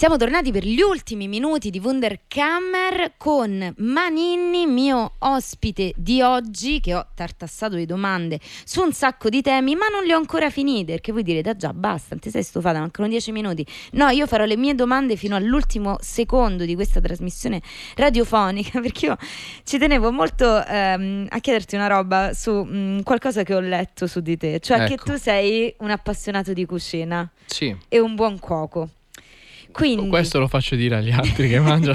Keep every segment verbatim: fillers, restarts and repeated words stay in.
Siamo tornati per gli ultimi minuti di Wunderkammer con Maninni, mio ospite di oggi, che ho tartassato di domande su un sacco di temi, ma non le ho ancora finite, perché voi direte, ah già, basta, non ti sei stufata, mancano dieci minuti. No, io farò le mie domande fino all'ultimo secondo di questa trasmissione radiofonica, perché io ci tenevo molto ehm, a chiederti una roba su mh, qualcosa che ho letto su di te, cioè ecco. che tu sei un appassionato di cucina. Sì. E un buon cuoco. Quindi, questo lo faccio dire agli altri che mangiano.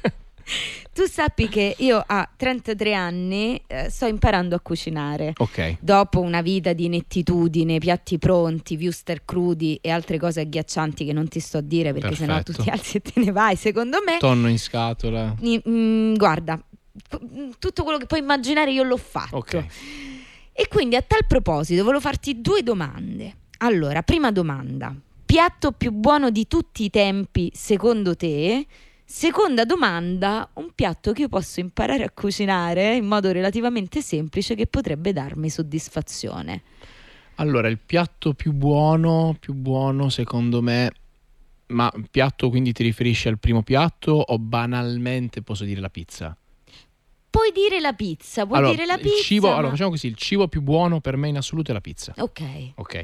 tu sappi che io a trentatré anni eh, sto imparando a cucinare. Ok. Dopo una vita di inettitudine, piatti pronti, wurstel crudi e altre cose agghiaccianti che non ti sto a dire, perché Perfetto. sennò tu ti alzi e te ne vai, secondo me. Tonno in scatola. Ni- mm, guarda, tutto quello che puoi immaginare io l'ho fatto. Ok. E quindi a tal proposito volevo farti due domande. Allora, prima domanda: piatto più buono di tutti i tempi secondo te? Seconda domanda: un piatto che io posso imparare a cucinare in modo relativamente semplice che potrebbe darmi soddisfazione. Allora, il piatto più buono, più buono secondo me, ma piatto quindi ti riferisci al primo piatto o banalmente posso dire la pizza? Puoi dire la pizza, puoi allora, dire la il pizza. cibo, ma... allora facciamo così, il cibo più buono per me in assoluto è la pizza. Ok. Ok.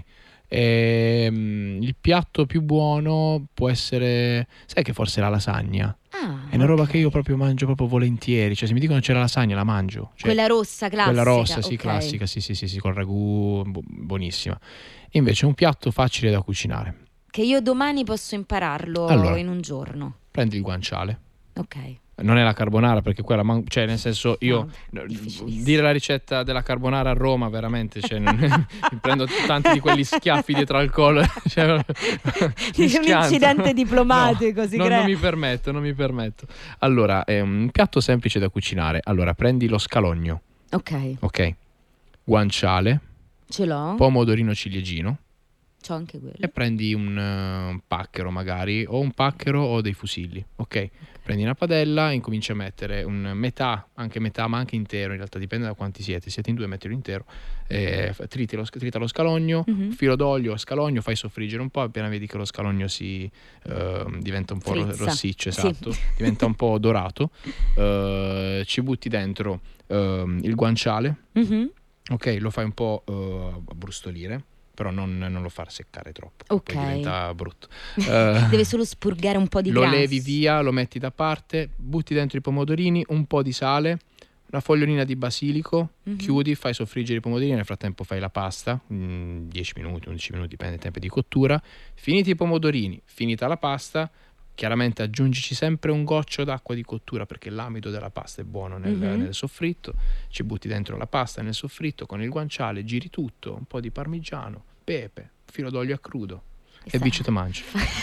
Ehm, il piatto più buono può essere, sai che forse la lasagna. Ah, È una roba ok. che io proprio mangio proprio volentieri, cioè se mi dicono c'è la lasagna la mangio, cioè, Quella rossa classica. quella rossa, sì, ok. classica, sì, sì, sì, sì, col ragù, bu- buonissima. Invece un piatto facile da cucinare. Che io domani posso impararlo Allora. in un giorno. Prendi il guanciale. Ok. Non è la carbonara, perché quella man- cioè nel senso io No, difficilissimo. dire la ricetta della carbonara a Roma veramente, cioè, non- mi prendo tanti di quegli schiaffi dietro al collo, cioè, mi Un schianto. incidente diplomatico, No, si no, crea. non mi permetto, non mi permetto. Allora, è un piatto semplice da cucinare. Allora, prendi lo scalogno, Ok, ok? Guanciale, ce l'ho. pomodorino ciliegino C'ho anche quello. e prendi un, uh, un pacchero magari, o un pacchero o dei fusilli, ok? Prendi una padella, incominci a mettere un metà, anche metà, ma anche intero, in realtà dipende da quanti siete. Siete in due, mettilo intero, eh, triti lo, trita lo scalogno, Mhm. filo d'olio, scalogno, fai soffriggere un po', appena vedi che lo scalogno si eh, diventa un po' ro- Frizza. rossiccio, Sì. esatto, diventa un po' dorato, eh, ci butti dentro ehm, il guanciale, Mhm. ok? Lo fai un po' eh, brustolire, però non, non lo far seccare troppo, Ok. poi diventa brutto. Eh, Deve solo spurgare un po' di lo grasso. levi via, lo metti da parte, butti dentro i pomodorini, un po' di sale, una fogliolina di basilico, Mhm. chiudi, fai soffriggere i pomodorini, nel frattempo fai la pasta, mm, dieci minuti, undici minuti, dipende dal tempo di cottura. Finiti i pomodorini, finita la pasta, chiaramente aggiungici sempre un goccio d'acqua di cottura, perché l'amido della pasta è buono nel, Mhm. nel soffritto. Ci butti dentro la pasta nel soffritto con il guanciale, giri tutto, un po' di parmigiano, pepe, filo d'olio a crudo e Sa- bici te mangi.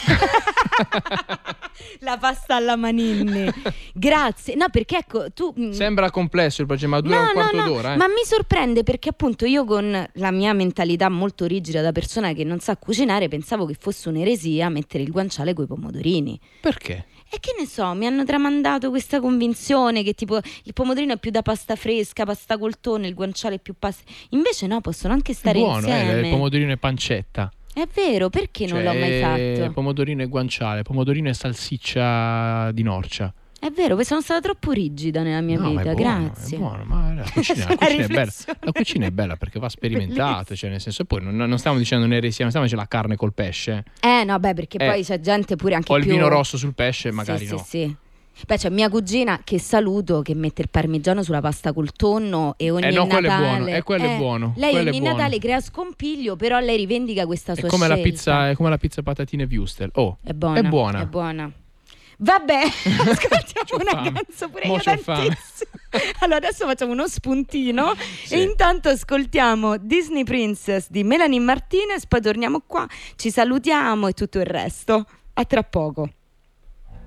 La pasta alla Maninni. Grazie. No, perché ecco, tu mm, Sembra complesso il progetto, ma dura un quarto d'ora. Eh? Ma mi sorprende perché appunto io con la mia mentalità molto rigida da persona che non sa cucinare pensavo che fosse un'eresia mettere il guanciale coi pomodorini. Perché? E che ne so, mi hanno tramandato questa convinzione che tipo il pomodorino è più da pasta fresca, pasta col tonno, il guanciale è più pasta. Invece no, possono anche stare Buono, insieme. eh, il pomodorino e pancetta. È vero, perché non l'ho mai Cioè, fatto? pomodorino e guanciale, pomodorino e salsiccia di Norcia. È vero, sono stata troppo rigida nella mia No, ma vita, è buono, grazie. è buono, ma la cucina, la Una cucina è bella. riflessione. La cucina è bella perché va sperimentata, Bellissimo. cioè nel senso, poi non, non stiamo dicendo un'eresia, non stiamo dicendo la carne col pesce. Eh no, beh, perché Eh, poi c'è gente pure anche O il più... vino rosso sul pesce, magari sì, no. Sì, sì. Beh, c'è mia cugina che saluto che mette il parmigiano sulla pasta col tonno e ogni Eh no, quello è Natale... buono, eh, quello è buono, Lei quello è ogni buono. Natale crea scompiglio, però lei rivendica questa È sua come la scelta. pizza, è come la pizza patatine wurstel. Oh, È buona, è buona. è buona. Vabbè, ascoltiamo C'ho una fame. canzone pure Mo' io c'ho fame. tantissimo. Allora adesso facciamo uno spuntino Sì. e intanto ascoltiamo Disney Princess di Melanie Martinez, poi torniamo qua, ci salutiamo e tutto il resto. A tra poco.